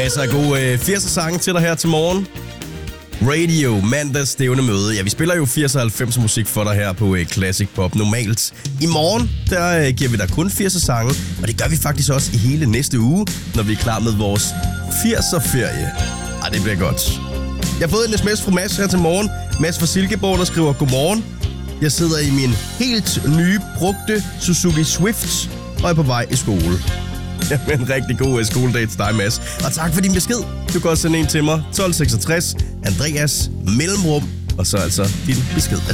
Masser af gode 80'er sange til dig her til morgen. Radio, mandags stævne møde. Ja, vi spiller jo 80'er og 90'er musik for dig her på Classic Pop normalt. I morgen, der giver vi dig kun 80'er sange, og det gør vi faktisk også i hele næste uge, når vi er klar med vores 80'er-ferie. Ej, det bliver godt. Jeg har fået en sms fra Mads her til morgen. Mads fra Silkeborg, der skriver, godmorgen. Jeg sidder i min helt nye, brugte Suzuki Swift og er på vej i skole. Jamen, en rigtig god skoledag til dig, Mads. Og tak for din besked. Du kan også sende en til mig. 1266 Andreas mellemrum. Og så altså din besked.